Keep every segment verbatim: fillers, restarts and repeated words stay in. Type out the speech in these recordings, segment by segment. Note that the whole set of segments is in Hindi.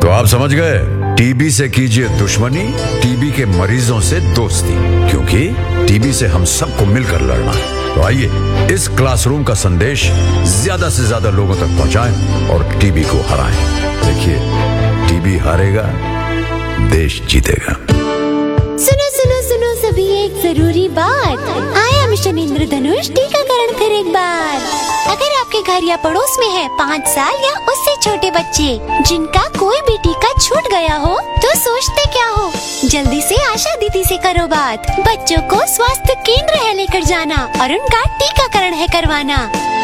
तो आप समझ गए, टीबी से कीजिए दुश्मनी, टीबी के मरीजों से दोस्ती, क्योंकि टीबी से हम सबको मिलकर लड़ना है। तो आइए इस क्लासरूम का संदेश ज्यादा से ज्यादा लोगों तक पहुंचाएं और टीबी को हराएं। देखिए, टीबी हारेगा, देश जीतेगा। सुनो सुनो सुनो सभी, एक जरूरी बात, आया मिशन इंद्रधनुष टीकाकरण फिर एक बार। अगर आपके घर या पड़ोस में है पाँच साल या उससे छोटे बच्चे जिनका कोई भी टीका छूट गया हो, तो सोचते क्या हो, जल्दी से आशा दीदी से करो बात। बच्चों को स्वास्थ्य केंद्र है लेकर जाना और उनका टीकाकरण है करवाना।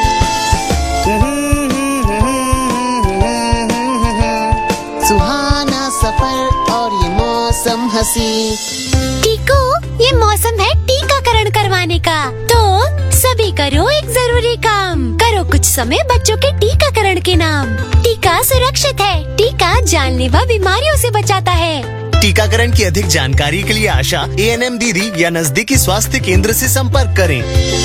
सुहाना सफर और ये मौसम हंसी। टीको, ये मौसम है टीकाकरण करवाने का, तो सभी करो एक जरूरी काम। करो कुछ समय बच्चों के टीकाकरण के नाम। टीका सुरक्षित है, टीका जानलेवा बीमारियों से बचाता है। टीकाकरण की अधिक जानकारी के लिए आशा, ए एन एम दीदी या नजदीकी स्वास्थ्य केंद्र से संपर्क करें।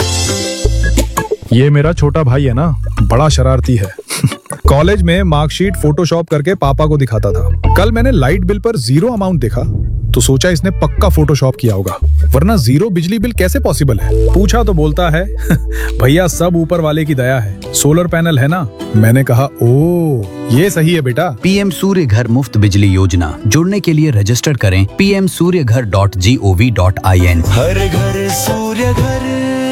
ये मेरा छोटा भाई है ना, बड़ा शरारती है। कॉलेज में मार्कशीट फोटोशॉप करके पापा को दिखाता था। कल मैंने लाइट बिल पर जीरो अमाउंट देखा तो सोचा इसने पक्का फोटोशॉप किया होगा, वरना जीरो बिजली बिल कैसे पॉसिबल है। पूछा तो बोलता है भैया सब ऊपर वाले की दया है, सोलर पैनल है ना। मैंने कहा ओ ये सही है बेटा। पीएम सूर्य घर मुफ्त बिजली योजना, जुड़ने के लिए रजिस्टर करें पी एम सूर्य घर dot G O V dot I N. हर घर सूर्य घर।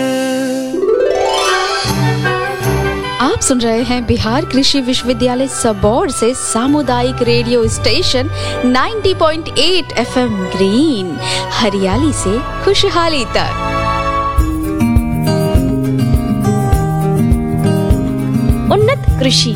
आप सुन रहे हैं बिहार कृषि विश्वविद्यालय सबौर से सामुदायिक रेडियो स्टेशन नब्बे पॉइंट आठ एफएम ग्रीन, हरियाली से खुशहाली तक। उन्नत कृषि।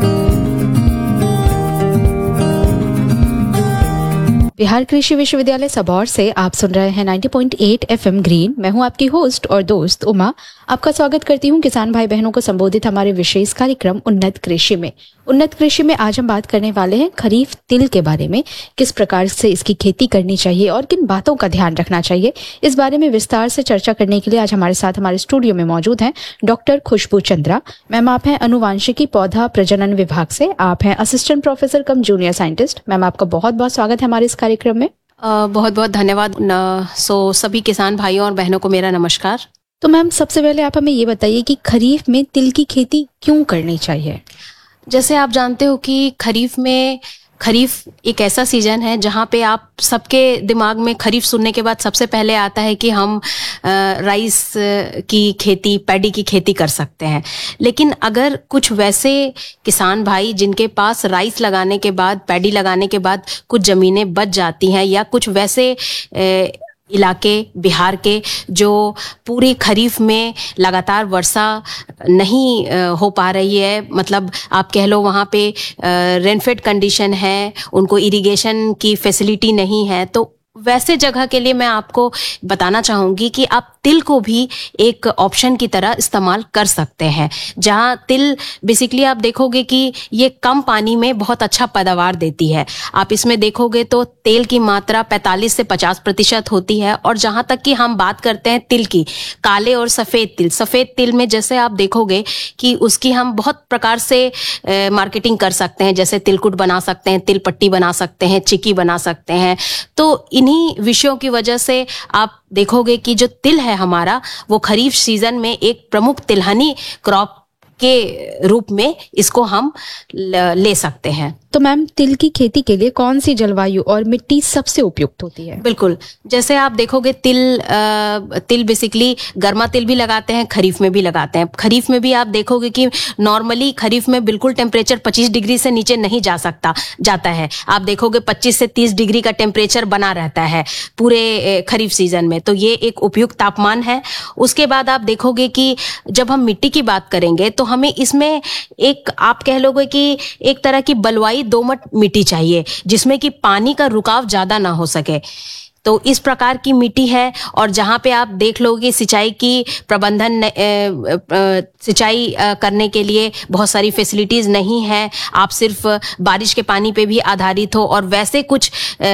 बिहार कृषि विश्वविद्यालय सबौर से आप सुन रहे हैं नब्बे पॉइंट आठ एफएम ग्रीन। मैं हूं आपकी होस्ट और दोस्त उमा। आपका स्वागत करती हूं किसान भाई बहनों को संबोधित हमारे विशेष कार्यक्रम उन्नत कृषि में। उन्नत कृषि में आज हम बात करने वाले हैं खरीफ तिल के बारे में, किस प्रकार से इसकी खेती करनी चाहिए और किन बातों का ध्यान रखना चाहिए। इस बारे में विस्तार से चर्चा करने के लिए आज हमारे साथ हमारे स्टूडियो में मौजूद हैं डॉक्टर खुशबू चंद्रा। मैम, आप हैं अनुवांशिकी पौधा प्रजनन विभाग से, आप हैं असिस्टेंट प्रोफेसर कम जूनियर साइंटिस्ट। मैम, आपका बहुत बहुत स्वागत है हमारे इस कार्यक्रम में। बहुत बहुत धन्यवाद। सो सभी किसान भाइयों और बहनों को मेरा नमस्कार। तो मैम, सबसे पहले आप हमें ये बताइए कि खरीफ में तिल की खेती क्यों करनी चाहिए। जैसे आप जानते हो कि खरीफ में खरीफ एक ऐसा सीजन है जहाँ पे आप सबके दिमाग में खरीफ सुनने के बाद सबसे पहले आता है कि हम राइस की खेती, पैडी की खेती कर सकते हैं। लेकिन अगर कुछ वैसे किसान भाई जिनके पास राइस लगाने के बाद, पैडी लगाने के बाद कुछ ज़मीनें बच जाती हैं, या कुछ वैसे ए, इलाके बिहार के जो पूरी खरीफ में लगातार वर्षा नहीं हो पा रही है, मतलब आप कह लो वहाँ पे रेनफेड कंडीशन है, उनको इरिगेशन की फैसिलिटी नहीं है, तो वैसे जगह के लिए मैं आपको बताना चाहूँगी कि आप तिल को भी एक ऑप्शन की तरह इस्तेमाल कर सकते हैं। जहाँ तिल बेसिकली आप देखोगे कि ये कम पानी में बहुत अच्छा पैदावार देती है। आप इसमें देखोगे तो तेल की मात्रा पैंतालीस से पचास प्रतिशत होती है। और जहाँ तक कि हम बात करते हैं तिल की, काले और सफ़ेद तिल, सफ़ेद तिल में जैसे आप देखोगे कि उसकी हम बहुत प्रकार से ए, मार्केटिंग कर सकते हैं। जैसे तिलकुट बना सकते हैं, तिल पट्टी बना सकते हैं, चिक्की बना सकते हैं। तो इन्हीं विषयों की वजह से आप देखोगे कि जो तिल है हमारा, वो खरीफ सीजन में एक प्रमुख तिलहनी क्रॉप के रूप में इसको हम ले सकते हैं। तो मैम, तिल की खेती के लिए कौन सी जलवायु और मिट्टी सबसे उपयुक्त होती है? बिल्कुल, जैसे आप देखोगे तिल आ, तिल बेसिकली गर्मा तिल भी लगाते हैं, खरीफ में भी लगाते हैं। खरीफ में भी आप देखोगे कि नॉर्मली खरीफ में बिल्कुल टेम्परेचर पच्चीस डिग्री से नीचे नहीं जा सकता जाता है। आप देखोगे पच्चीस से तीस डिग्री का टेम्परेचर बना रहता है पूरे खरीफ सीजन में, तो ये एक उपयुक्त तापमान है। उसके बाद आप देखोगे कि जब हम मिट्टी की बात करेंगे तो हमें इसमें एक आप कह लोगे कि एक तरह की बलुआई दोमट मिट्टी चाहिए, जिसमें कि पानी का रुकाव ज्यादा ना हो सके। तो इस प्रकार की मिट्टी है। और जहाँ पे आप देख लोगे सिंचाई की प्रबंधन ए, ए, सिंचाई करने के लिए बहुत सारी फैसिलिटीज़ नहीं है, आप सिर्फ बारिश के पानी पे भी आधारित हो, और वैसे कुछ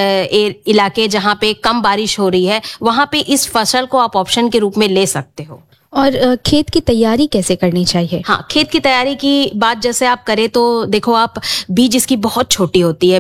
ए, इलाके जहाँ पे कम बारिश हो रही है, वहाँ पे इस फसल को आप ऑप्शन के रूप में ले सकते हो। और खेत की तैयारी कैसे करनी चाहिए? हाँ, खेत की तैयारी की बात जैसे आप करें तो देखो, आप बीज इसकी बहुत छोटी होती है।